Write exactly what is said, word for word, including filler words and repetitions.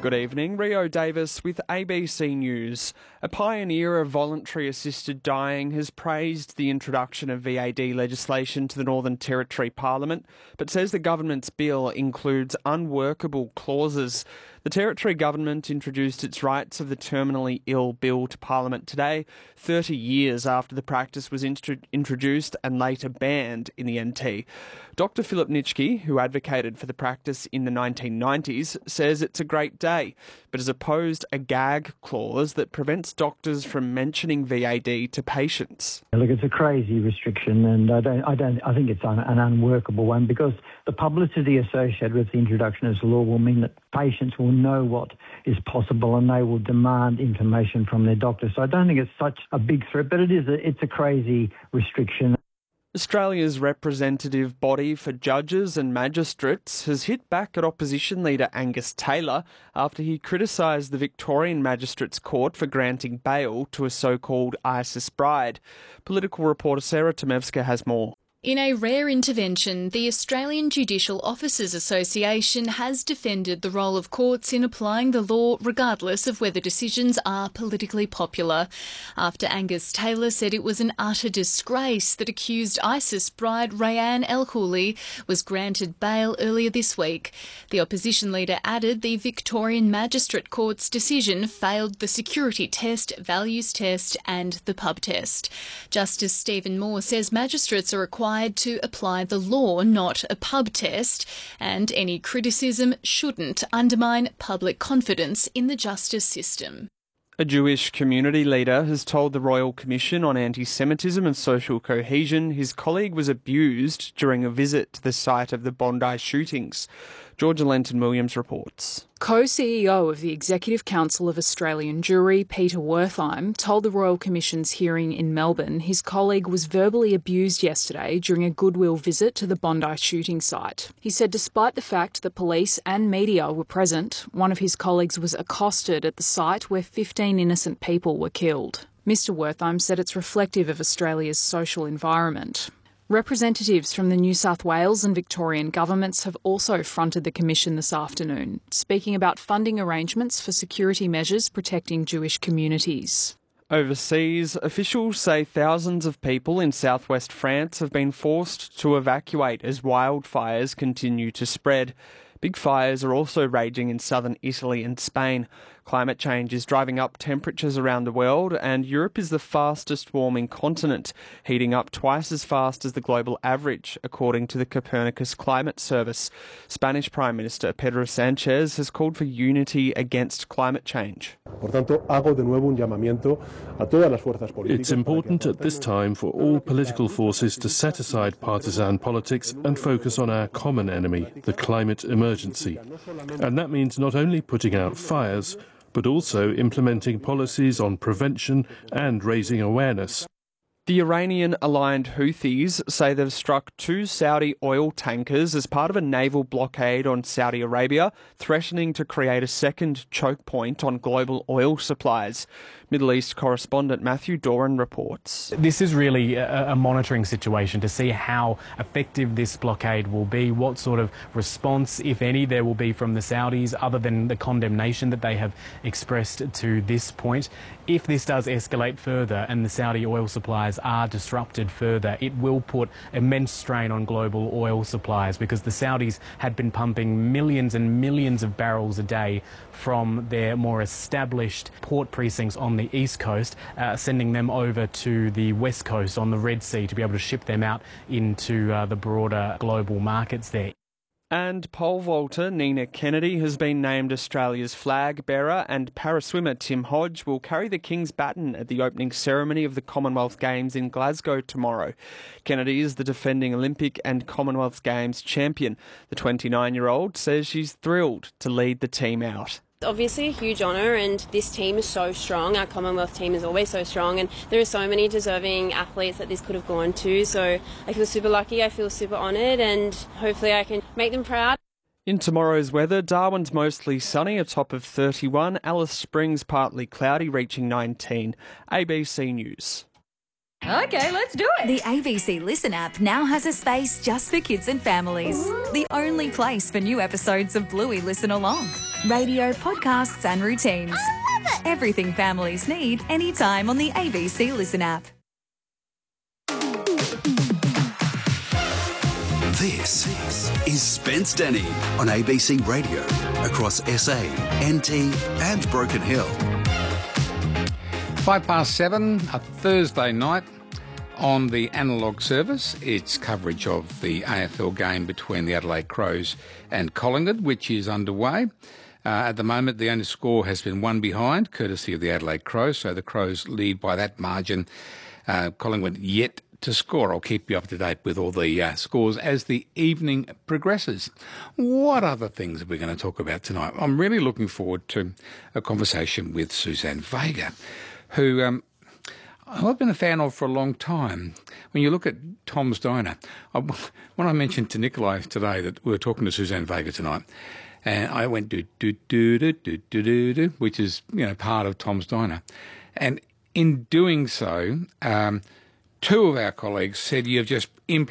Good evening, Rio Davis with A B C News. A pioneer of voluntary assisted dying has praised the introduction of V A D legislation to the Northern Territory Parliament, but says the government's bill includes unworkable clauses. The Territory government introduced its Rights of the Terminally Ill bill to Parliament today, thirty years after the practice was intro- introduced and later banned in the N T. Doctor Philip Nitschke, who advocated for the practice in the nineteen nineties, says it's a great day, but has opposed a gag clause that prevents doctors from mentioning V A D to patients. Look, it's a crazy restriction, and I don't, I don't, I think it's an, an unworkable one, because the publicity associated with the introduction of this law will mean that patients will know what is possible and they will demand information from their doctor. So I don't think it's such a big threat, but it is. A, it's a crazy restriction. Australia's representative body for judges and magistrates has hit back at opposition leader Angus Taylor after he criticised the Victorian Magistrates Court for granting bail to a so-called ISIS bride. Political reporter Sarah Tomevska has more. In a rare intervention, the Australian Judicial Officers Association has defended the role of courts in applying the law regardless of whether decisions are politically popular, after Angus Taylor said it was an utter disgrace that accused ISIS bride Rayan El-Houli was granted bail earlier this week. The opposition leader added the Victorian Magistrate Court's decision failed the security test, values test and the pub test. Justice Stephen Moore says magistrates are required to apply the law, not a pub test, and any criticism shouldn't undermine public confidence in the justice system. A Jewish community leader has told the Royal Commission on Anti-Semitism and Social Cohesion his colleague was abused during a visit to the site of the Bondi shootings. Georgia Lenton-Williams reports. Co-C E O of the Executive Council of Australian Jewry, Peter Wertheim, told the Royal Commission's hearing in Melbourne his colleague was verbally abused yesterday during a goodwill visit to the Bondi shooting site. He said despite the fact that police and media were present, one of his colleagues was accosted at the site where fifteen innocent people were killed. Mister Wertheim said it's reflective of Australia's social environment. Representatives from the New South Wales and Victorian governments have also fronted the Commission this afternoon, speaking about funding arrangements for security measures protecting Jewish communities. Overseas, officials say thousands of people in southwest France have been forced to evacuate as wildfires continue to spread. Big fires are also raging in southern Italy and Spain. Climate change is driving up temperatures around the world, and Europe is the fastest warming continent, heating up twice as fast as the global average, according to the Copernicus Climate Service. Spanish Prime Minister Pedro Sánchez has called for unity against climate change. It's important at this time for all political forces to set aside partisan politics and focus on our common enemy, the climate emergency. And that means not only putting out fires, but also implementing policies on prevention and raising awareness. The Iranian-aligned Houthis say they've struck two Saudi oil tankers as part of a naval blockade on Saudi Arabia, threatening to create a second choke point on global oil supplies. Middle East correspondent Matthew Doran reports. This is really a, a monitoring situation to see how effective this blockade will be, what sort of response, if any, there will be from the Saudis, other than the condemnation that they have expressed to this point. If this does escalate further and the Saudi oil supplies are disrupted further, it will put immense strain on global oil supplies, because the Saudis had been pumping millions and millions of barrels a day from their more established port precincts on the east coast, uh, sending them over to the west coast on the Red Sea to be able to ship them out into uh, the broader global markets there. And pole vaulter Nina Kennedy has been named Australia's flag bearer, and paraswimmer Tim Hodge will carry the King's baton at the opening ceremony of the Commonwealth Games in Glasgow tomorrow. Kennedy is the defending Olympic and Commonwealth Games champion. The twenty-nine-year-old says she's thrilled to lead the team out. Obviously a huge honour, and this team is so strong. Our Commonwealth team is always so strong, and there are so many deserving athletes that this could have gone to, so I feel super lucky, I feel super honoured, and hopefully I can make them proud. In tomorrow's weather, Darwin's mostly sunny, a top of thirty-one, Alice Springs partly cloudy, reaching nineteen. A B C News. Okay, let's do it. The A B C Listen app now has a space just for kids and families. The only place for new episodes of Bluey Listen Along. Radio, podcasts and routines. I love it. Everything families need anytime on the A B C Listen app. This is Spence Denny on A B C Radio across S A, N T and Broken Hill. Five past seven, a Thursday night on the analogue service. It's coverage of the A F L game between the Adelaide Crows and Collingwood, which is underway. Uh, at the moment, the only score has been one behind, courtesy of the Adelaide Crows, so the Crows lead by that margin. Uh, Collingwood yet to score. I'll keep you up to date with all the uh, scores as the evening progresses. What other things are we going to talk about tonight? I'm really looking forward to a conversation with Suzanne Vega, who um, I've been a fan of for a long time. When you look at Tom's Diner, I, when I mentioned to Nikolai today that we were talking to Suzanne Vega tonight, and I went do do do do do do do do, which is, you know, part of Tom's Diner, and in doing so, um, two of our colleagues said you've just implemented